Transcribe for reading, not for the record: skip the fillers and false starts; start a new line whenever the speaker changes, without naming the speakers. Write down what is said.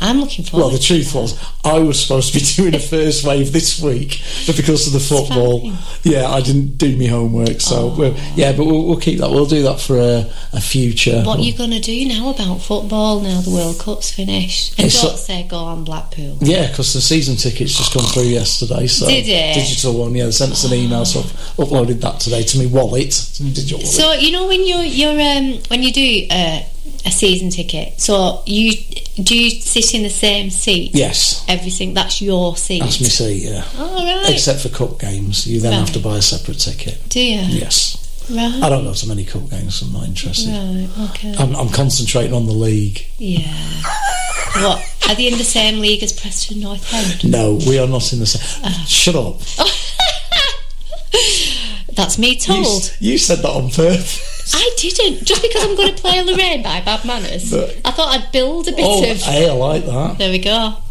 I'm looking forward.
Well, the truth was, I was supposed to be doing a first wave this week, but because of the football, I didn't do my homework. So, but we'll keep that. We'll do that for a future.
What are you going to do now about football? Now the World Cup's finished, and don't say go on Blackpool.
Yeah, because the season tickets just come through yesterday. So
did it?
Digital one. Yeah, they sent us an email, so I've uploaded that today to my wallet. Digital wallet.
So you know when when you do a season ticket, so you sit in the same seat?
Yes.
Everything, that's your seat?
That's my seat, yeah.
Oh, right.
Except for cup games, you then have to buy a separate ticket.
Do you?
Yes.
Right.
I don't go to many cup games, so I'm not interested.
Right, okay.
I'm concentrating on the league.
Yeah. What, are they in the same league as Preston North End?
No, we are not in the same... Shut up.
That's me told.
You said that on purpose.
I didn't. Just because I'm going to play Lorraine by Bad Manners, I thought I'd build a bit of...
Hey, I like that.
There we go.